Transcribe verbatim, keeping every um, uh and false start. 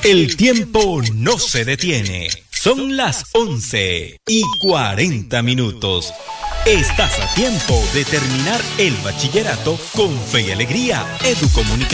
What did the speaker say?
El tiempo no se detiene. Son las once y cuarenta minutos. Estás a tiempo de terminar el bachillerato con fe y alegría. Educomunicación.